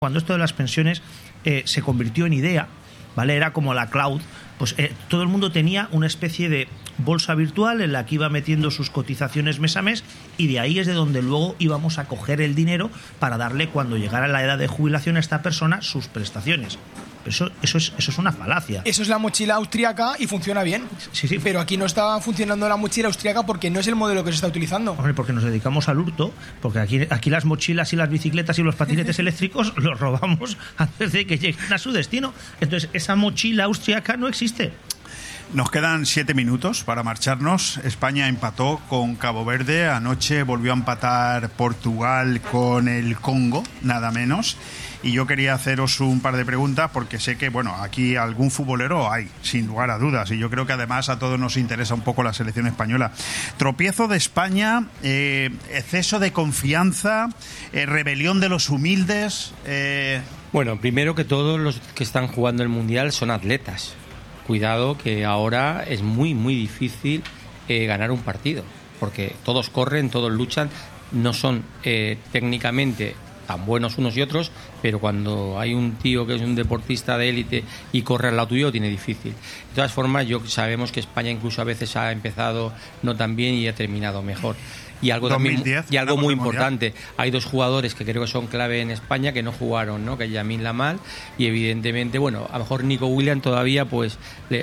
Cuando esto de las pensiones se convirtió en idea, ¿vale? Era como la cloud, pues todo el mundo tenía una especie de bolsa virtual en la que iba metiendo sus cotizaciones mes a mes, y de ahí es de donde luego íbamos a coger el dinero para darle, cuando llegara la edad de jubilación, a esta persona sus prestaciones. Eso es una falacia. Eso es la mochila austríaca y funciona bien. Sí. Pero aquí no está funcionando la mochila austríaca porque no es el modelo que se está utilizando. Hombre, porque nos dedicamos al hurto, porque aquí las mochilas y las bicicletas y los patinetes eléctricos los robamos antes de que lleguen a su destino. Entonces, esa mochila austríaca no existe. Nos quedan 7 minutos para marcharnos. España empató con Cabo Verde. Anoche volvió a empatar Portugal con el Congo, nada menos. Y yo quería haceros un par de preguntas porque sé que, bueno, aquí algún futbolero hay, sin lugar a dudas. Y yo creo que además a todos nos interesa un poco la selección española. Tropiezo de España, exceso de confianza, rebelión de los humildes. Bueno, primero que todos los que están jugando el Mundial son atletas. Cuidado que ahora es muy, muy difícil ganar un partido. Porque todos corren, todos luchan, no son técnicamente tan buenos unos y otros, pero cuando hay un tío que es un deportista de élite y corre al lado tuyo, lo tiene difícil. De todas formas, sabemos que España incluso a veces ha empezado no tan bien y ha terminado mejor. Y algo 2010, también, y algo muy importante, hay dos jugadores que creo que son clave en España que no jugaron, ¿no? Que es Lamine Yamal y evidentemente, bueno, a lo mejor Nico Williams todavía pues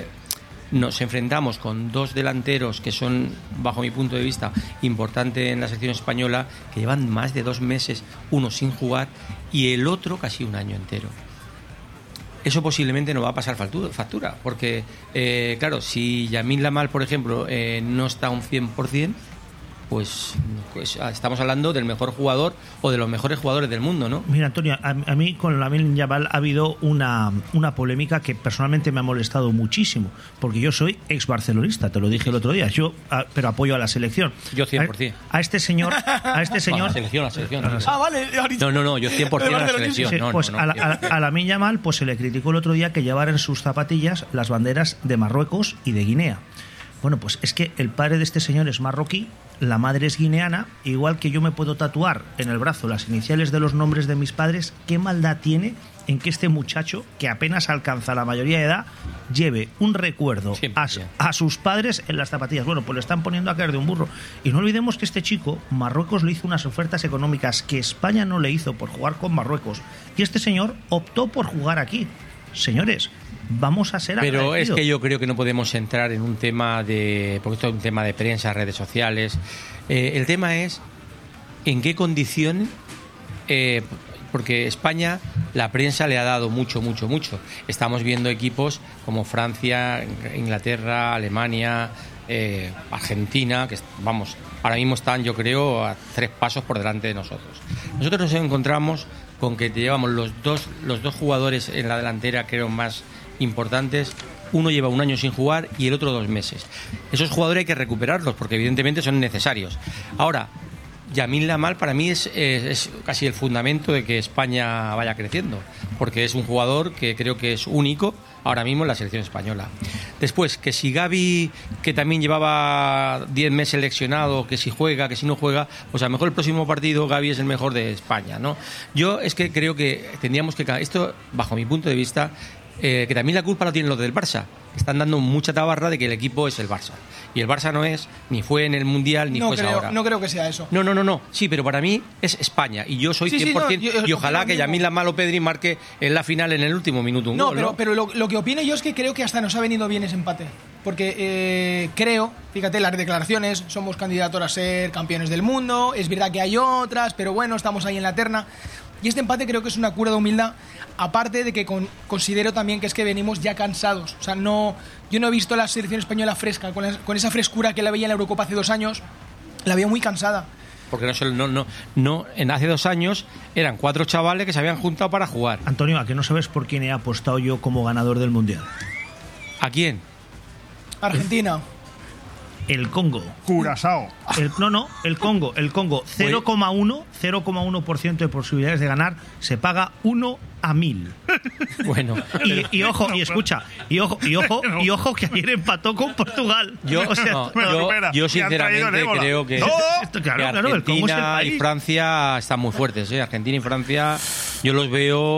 nos enfrentamos con dos delanteros que son, bajo mi punto de vista, importantes en la selección española, que llevan más de 2 meses, uno sin jugar y el otro casi un año entero. Eso posiblemente no va a pasar factura, porque, claro, si Lamine Yamal, por ejemplo, no está a un 100%, pues estamos hablando del mejor jugador o de los mejores jugadores del mundo, ¿no? Mira, Antonio, a mí con Lamine Yamal ha habido una polémica que personalmente me ha molestado muchísimo, porque yo soy ex-barcelonista, te lo dije el otro día, pero apoyo a la selección. Yo 100%. A este señor... La selección. Ah, vale. No, yo 100% a la selección. Sí, pues a Lamine Yamal pues se le criticó el otro día que llevara en sus zapatillas las banderas de Marruecos y de Guinea. Bueno, pues es que el padre de este señor es marroquí, la madre es guineana, igual que yo me puedo tatuar en el brazo las iniciales de los nombres de mis padres. ¿Qué maldad tiene en que este muchacho, que apenas alcanza la mayoría de edad, lleve un recuerdo a sus padres en las zapatillas? Bueno, pues le están poniendo a caer de un burro. Y no olvidemos que este chico, Marruecos le hizo unas ofertas económicas que España no le hizo por jugar con Marruecos. Y este señor optó por jugar aquí. Señores, vamos a ser agradecidos. Pero es que yo creo que no podemos entrar en un tema porque esto es un tema de prensa, redes sociales. El tema es en qué condiciones, porque España, la prensa le ha dado mucho. Estamos viendo equipos como Francia, Inglaterra, Alemania, Argentina, que vamos, ahora mismo están, yo creo, a 3 pasos por delante de nosotros. Nosotros nos encontramos con que llevamos los dos jugadores en la delantera, creo, más importantes. Uno lleva 1 año sin jugar y el otro 2 meses. Esos jugadores hay que recuperarlos porque evidentemente son necesarios. Ahora, Lamine Yamal para mí es casi el fundamento de que España vaya creciendo, porque es un jugador que creo que es único ahora mismo en la selección española. Después, que si Gavi, que también llevaba 10 meses lesionado, que si juega, que si no juega, pues a lo mejor el próximo partido Gavi es el mejor de España, ¿no? Yo es que creo que tendríamos que... Esto, bajo mi punto de vista, que también la culpa la tienen los del Barça. Están dando mucha tabarra de que el equipo es el Barça. Y el Barça no es, ni fue en el Mundial, ni fue ahora. No creo que sea eso. No. Sí, pero para mí es España. Y yo soy 100%. Y ojalá que Lamine Yamal o Pedri marque en la final en el último minuto un gol, ¿no? Pero lo que opino yo es que creo que hasta nos ha venido bien ese empate. Porque creo, fíjate, las declaraciones, somos candidatos a ser campeones del mundo. Es verdad que hay otras, pero bueno, estamos ahí en la terna. Y este empate creo que es una cura de humildad, aparte de que considero también que es que venimos ya cansados. O sea, yo no he visto la selección española fresca, con esa frescura que la veía en la Eurocopa hace 2 años, la veo muy cansada. Porque hace 2 años eran 4 chavales que se habían juntado para jugar. Antonio, ¿a qué no sabes por quién he apostado yo como ganador del Mundial? ¿A quién? Argentina. El Congo. Curazao. El Congo. 0,1% de posibilidades de ganar. Se paga 1 a 1000. Bueno. Y ojo, y escucha, y ojo que ayer empató con Portugal. Yo sinceramente creo que, Claro, el Congo es el Argentina país. y Francia están muy fuertes. Argentina y Francia yo los veo